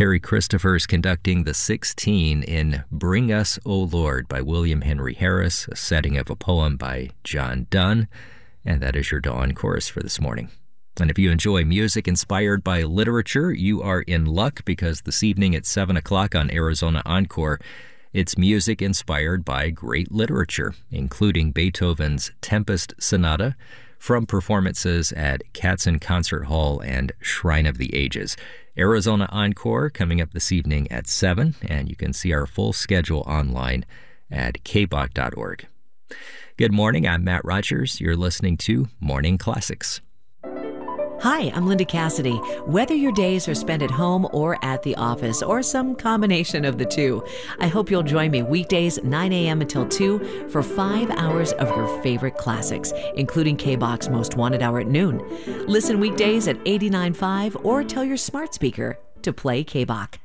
Harry Christopher's conducting the 16 in Bring Us, O Lord by William Henry Harris, a setting of a poem by John Donne. And that is your dawn chorus for this morning. And if you enjoy music inspired by literature, you are in luck because this evening at 7 o'clock on Arizona Encore, it's music inspired by great literature, including Beethoven's Tempest Sonata, from performances at Katzen Concert Hall and Shrine of the Ages. Arizona Encore coming up this evening at 7, and you can see our full schedule online at kbach.org. Good morning, I'm Matt Rogers. You're listening to Morning Classics. Hi, I'm Linda Cassidy. Whether your days are spent at home or at the office, or some combination of the two, I hope you'll join me weekdays 9 a.m. until 2 for 5 hours of your favorite classics, including K-Bach's Most Wanted Hour at noon. Listen weekdays at 89.5 or tell your smart speaker to play K-Bach.